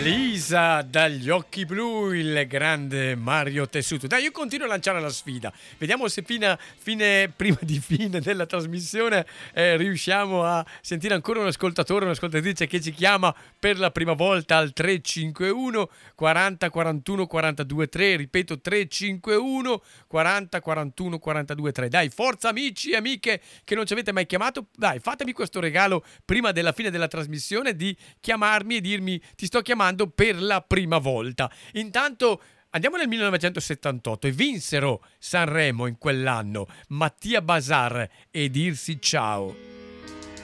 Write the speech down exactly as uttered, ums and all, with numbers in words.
Lisa dagli occhi blu, il grande Mario Tessuto. Dai, io continuo a lanciare la sfida. Vediamo se fino fine, prima di fine della trasmissione eh, riusciamo a sentire ancora un ascoltatore, un'ascoltatrice che ci chiama per la prima volta al tre cinque uno quaranta quarantuno quarantadue tre. Ripeto, tre cinque uno quaranta quarantuno quarantadue tre. Dai, forza amici e amiche che non ci avete mai chiamato. Dai, fatemi questo regalo prima della fine della trasmissione di chiamarmi e dirmi ti sto chiamando per la prima volta. Intanto andiamo nel millenovecentosettantotto e vinsero Sanremo in quell'anno Mattia Bazar e Dirsi Ciao.